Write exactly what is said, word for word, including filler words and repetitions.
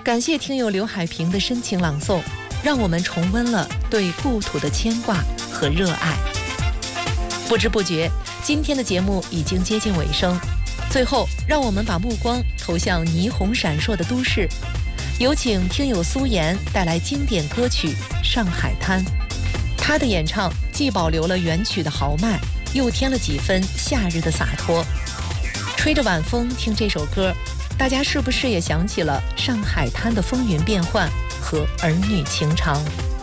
感谢听友刘海平的深情朗诵，让我们重温了对故土的牵挂和热爱。不知不觉，今天的节目已经接近尾声。最后，让我们把目光投向霓虹闪烁的都市，有请听友苏妍带来经典歌曲《上海滩》。她的演唱既保留了原曲的豪迈，又添了几分夏日的洒脱。吹着晚风听这首歌，大家是不是也想起了上海滩的风云变幻和儿女情长？